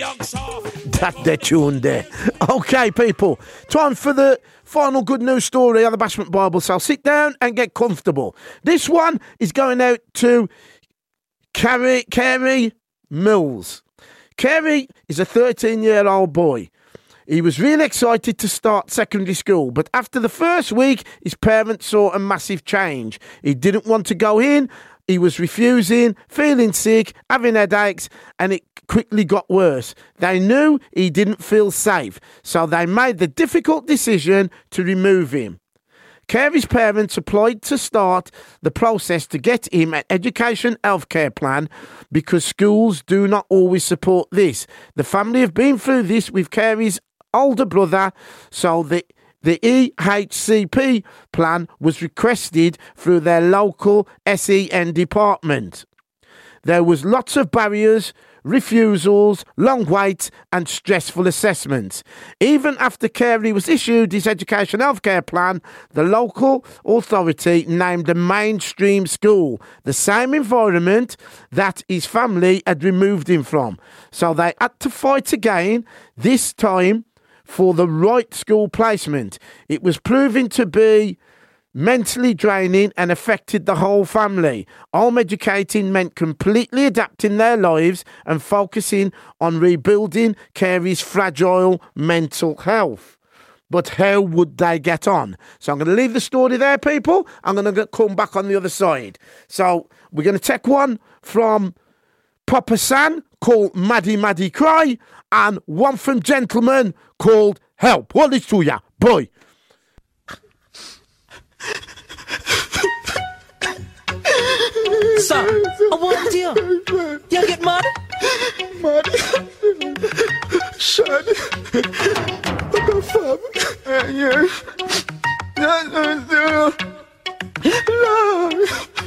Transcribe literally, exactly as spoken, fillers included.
That they're tuned there. Okay, people. Time for the final good news story of the Bashment Bible. So sit down and get comfortable. This one is going out to Carrie, Carrie Mills. Carrie is a thirteen-year-old boy. He was really excited to start secondary school, but after the first week, his parents saw a massive change. He didn't want to go in. He was refusing, feeling sick, having headaches, and it quickly got worse. They knew he didn't feel safe, so they made the difficult decision to remove him. Carey's parents applied to start the process to get him an education healthcare plan because schools do not always support this. The family have been through this with Carey's older brother, so the The E H C P plan was requested through their local S E N department. There was lots of barriers, refusals, long waits and stressful assessments. Even after Carey was issued his education healthcare plan, the local authority named a mainstream school, the same environment that his family had removed him from. So they had to fight again, this time for the right school placement. It was proving to be mentally draining and affected the whole family. Home educating meant completely adapting their lives and focusing on rebuilding Carey's fragile mental health. But how would they get on? So I'm going to leave the story there, people. I'm going to come back on the other side. So we're going to take one from Papa San called Maddie Maddie Cry and one from Gentleman called Help. What is to ya, boy? Sir, I want you. You get mad? Mad? Shad? What the fuck? Uh, yeah. No, no, no. Lord.